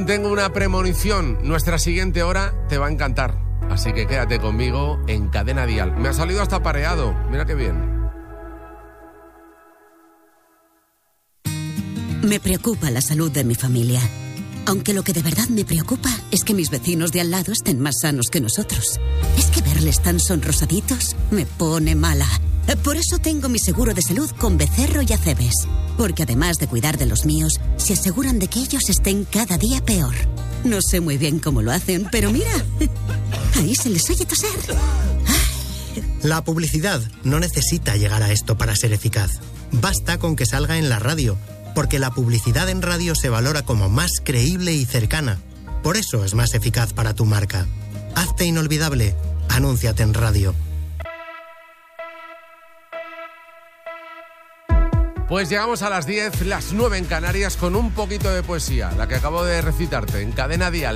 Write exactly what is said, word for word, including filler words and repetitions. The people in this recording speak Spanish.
tengo una premonición. Nuestra siguiente hora te va a encantar. Así que quédate conmigo en Cadena Dial. Me ha salido hasta pareado. Mira qué bien. Me preocupa la salud de mi familia. Aunque lo que de verdad me preocupa es que mis vecinos de al lado estén más sanos que nosotros. Es que verles tan sonrosaditos me pone mala. Por eso tengo mi seguro de salud con Becerro y Acebes. Porque además de cuidar de los míos, se aseguran de que ellos estén cada día peor. No sé muy bien cómo lo hacen, pero mira, ahí se les oye toser. La publicidad no necesita llegar a esto para ser eficaz. Basta con que salga en la radio, porque la publicidad en radio se valora como más creíble y cercana. Por eso es más eficaz para tu marca. Hazte inolvidable. Anúnciate en radio. Pues llegamos a las diez, las nueve en Canarias, con un poquito de poesía, la que acabo de recitarte en Cadena Dial.